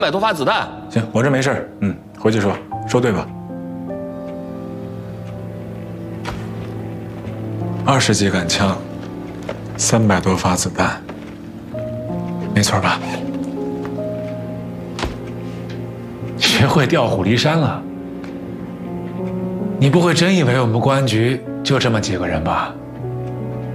300多发子弹。 行，我这没事。回去说对吧？20几杆枪，300多发子弹，没错吧？ 学会调虎离山了。你不会真以为我们公安局就这么几个人吧？